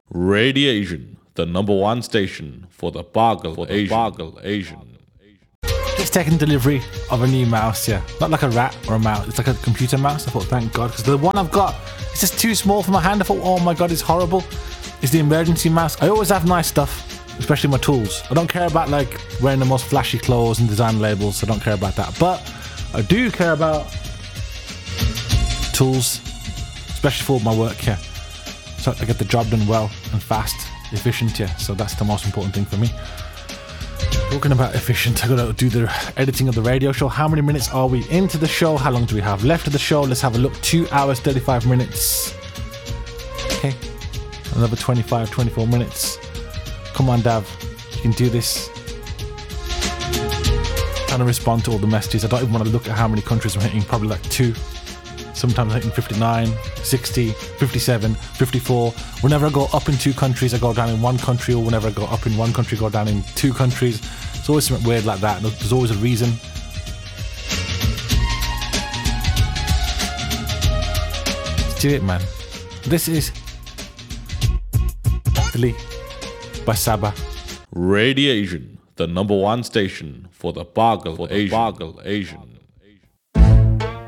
Radiation, the number one station for the Bargle Asian. Just taking delivery of a new mouse, yeah. Not like a rat or a mouse, it's like a computer mouse. I thought, thank God, because the one I've got is just too small for my hand. I thought, oh my God, it's horrible. It's the emergency mouse. I always have nice stuff, especially my tools. I don't care about like wearing the most flashy clothes and design labels. I don't care about that. But I do care about tools, especially for my work here. So I get the job done well and fast, efficient, yeah. So that's the most important thing for me. Talking about efficient, I gotta do the editing of the radio show. How many minutes are we into the show? How long do we have left of the show? Let's have a look. 2 hours, 35 minutes. Okay. Another 25, 24 minutes. Come on, Dav. You can do this. Trying to respond to all the messages. I don't even want to look at how many countries I'm hitting. Probably like 2. Sometimes I'm hitting 59, 60, 57, 54. Whenever I go up in 2 countries, I go down in 1 country, or whenever I go up in 1 country, I go down in 2 countries. It's always something weird like that. There's always a reason. Let's do it, man. This is Italy by Saba. Radiation, the number one station for the Bargle Asian.